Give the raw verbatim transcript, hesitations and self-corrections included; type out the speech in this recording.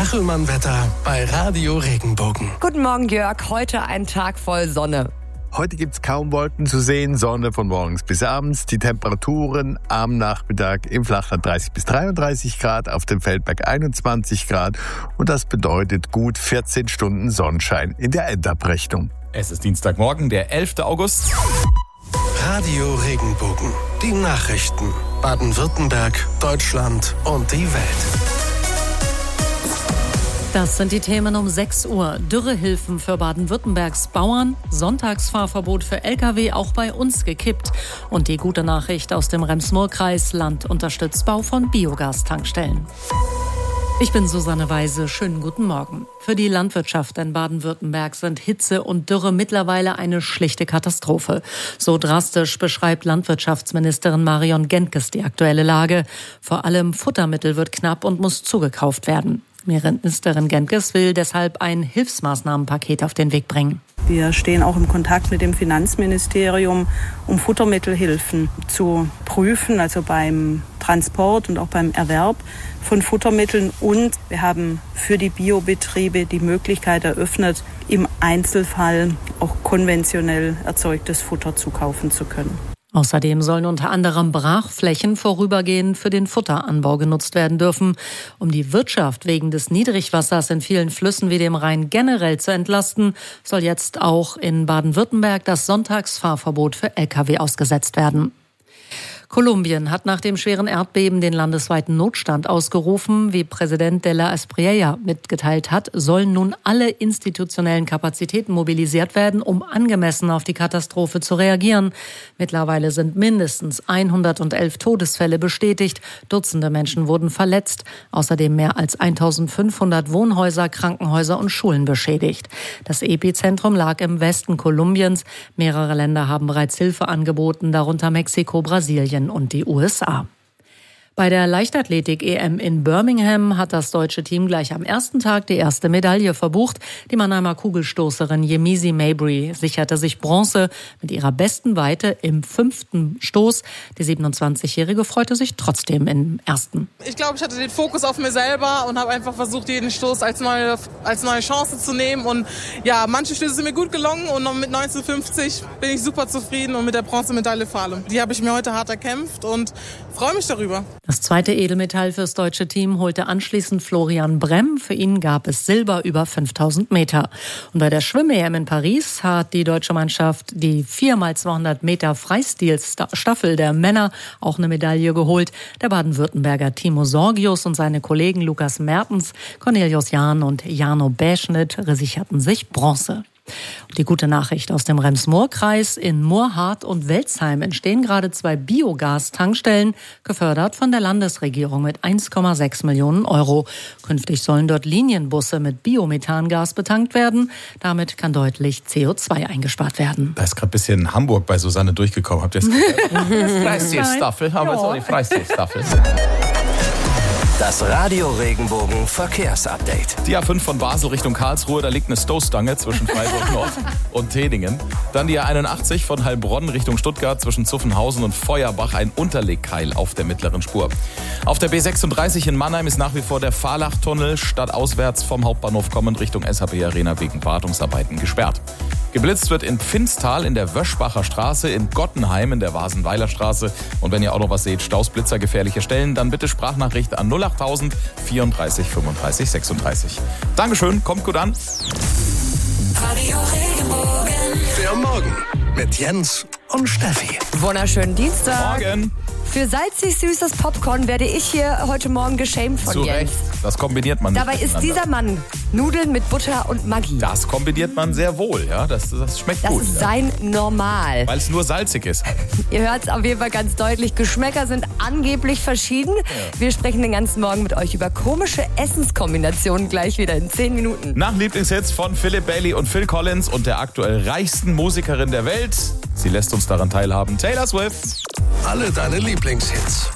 Kachelmann-Wetter bei Radio Regenbogen. Guten Morgen, Jörg. Heute ein Tag voll Sonne. Heute gibt es kaum Wolken zu sehen, Sonne von morgens bis abends. Die Temperaturen am Nachmittag im Flachland dreißig bis dreiunddreißig Grad, auf dem Feldberg einundzwanzig Grad. Und das bedeutet gut vierzehn Stunden Sonnenschein in der Endabrechnung. Es ist Dienstagmorgen, der elfter August. Radio Regenbogen. Die Nachrichten. Baden-Württemberg, Deutschland und die Welt. Das sind die Themen um sechs Uhr. Dürrehilfen für Baden-Württembergs Bauern, Sonntagsfahrverbot für L K W auch bei uns gekippt. Und die gute Nachricht aus dem Rems-Murr-Kreis: Land unterstützt Bau von Biogastankstellen. Ich bin Susanne Weise. Schönen guten Morgen. Für die Landwirtschaft in Baden-Württemberg sind Hitze und Dürre mittlerweile eine schlichte Katastrophe. So drastisch beschreibt Landwirtschaftsministerin Marion Gentges die aktuelle Lage. Vor allem Futtermittel wird knapp und muss zugekauft werden. Ministerin Gentges will deshalb ein Hilfsmaßnahmenpaket auf den Weg bringen. Wir stehen auch im Kontakt mit dem Finanzministerium, um Futtermittelhilfen zu prüfen, also beim Transport und auch beim Erwerb von Futtermitteln. Und wir haben für die Biobetriebe die Möglichkeit eröffnet, im Einzelfall auch konventionell erzeugtes Futter zukaufen zu können. Außerdem sollen unter anderem Brachflächen vorübergehend für den Futteranbau genutzt werden dürfen. Um die Wirtschaft wegen des Niedrigwassers in vielen Flüssen wie dem Rhein generell zu entlasten, soll jetzt auch in Baden-Württemberg das Sonntagsfahrverbot für L K W ausgesetzt werden. Kolumbien hat nach dem schweren Erdbeben den landesweiten Notstand ausgerufen. Wie Präsident de la Espriella mitgeteilt hat, sollen nun alle institutionellen Kapazitäten mobilisiert werden, um angemessen auf die Katastrophe zu reagieren. Mittlerweile sind mindestens hundertelf Todesfälle bestätigt. Dutzende Menschen wurden verletzt. Außerdem mehr als eintausendfünfhundert Wohnhäuser, Krankenhäuser und Schulen beschädigt. Das Epizentrum lag im Westen Kolumbiens. Mehrere Länder haben bereits Hilfe angeboten, darunter Mexiko, Brasilien und die U S A. Bei der Leichtathletik-E M in Birmingham hat das deutsche Team gleich am ersten Tag die erste Medaille verbucht. Die Mannheimer Kugelstoßerin Yemisi Mabry sicherte sich Bronze mit ihrer besten Weite im fünften Stoß. Die siebenundzwanzigjährige freute sich trotzdem im ersten. Ich glaube, ich hatte den Fokus auf mir selber und habe einfach versucht, jeden Stoß als neue, als neue Chance zu nehmen. Und ja, manche Stöße sind mir gut gelungen und mit neunzehnhundertfünfzig bin ich super zufrieden und mit der Bronzemedaille vor allem. Die habe ich mir heute hart erkämpft und freue mich darüber. Das zweite Edelmetall fürs deutsche Team holte anschließend Florian Bremm. Für ihn gab es Silber über fünftausend Meter. Und bei der Schwimm-E M in Paris hat die deutsche Mannschaft die vier mal zweihundert Meter Freistil-Staffel der Männer auch eine Medaille geholt. Der Baden-Württemberger Timo Sorgius und seine Kollegen Lukas Mertens, Cornelius Jahn und Jano Bäschnitt sicherten sich Bronze. Und die gute Nachricht aus dem Rems-Murr-Kreis: In Murrhardt und Welzheim entstehen gerade zwei Biogastankstellen, gefördert von der Landesregierung mit eins Komma sechs Millionen Euro. Künftig sollen dort Linienbusse mit Biomethangas betankt werden. Damit kann deutlich C O zwei eingespart werden. Da ist gerade ein bisschen Hamburg bei Susanne durchgekommen. Habt ihr es gehört? Freistil-Staffel, haben wir so die Freistil-Staffel. Das Radio Regenbogen Verkehrsupdate. Die A fünf von Basel Richtung Karlsruhe, da liegt eine Stoßstange zwischen Freiburg Nord und Tedingen. Dann die A einundachtzig von Heilbronn Richtung Stuttgart zwischen Zuffenhausen und Feuerbach, ein Unterlegkeil auf der mittleren Spur. Auf der B sechsunddreißig in Mannheim ist nach wie vor der Fahrlachtunnel stadtauswärts vom Hauptbahnhof kommend Richtung S H P Arena wegen Wartungsarbeiten gesperrt. Geblitzt wird in Pfinstal in der Wöschbacher Straße, in Gottenheim in der Wasenweiler Straße. Und wenn ihr auch noch was seht, Stausblitzer, gefährliche Stellen, dann bitte Sprachnachricht an null achttausend vierunddreißig fünfunddreißig sechsunddreißig. Dankeschön, kommt gut an. Radio Regenbogen. Der Morgen mit Jens und Steffi. Wunderschönen Dienstag. Morgen. Für salzig süßes Popcorn werde ich hier heute Morgen geschämt von Zu Jens. Recht, das kombiniert man nicht Dabei ist dieser Mann Nudeln mit Butter und Maggi. Das kombiniert man sehr wohl, ja. Das, das schmeckt Das gut. ist ja. sein Normal. Weil es nur salzig ist. Ihr hört es auf jeden Fall ganz deutlich. Geschmäcker sind angeblich verschieden. Ja. Wir sprechen den ganzen Morgen mit euch über komische Essenskombinationen gleich wieder in zehn Minuten. Nach Lieblingshits von Philip Bailey und Phil Collins und der aktuell reichsten Musikerin der Welt. Sie lässt uns daran teilhaben. Taylor Swift. Alle deine Lieblingshits.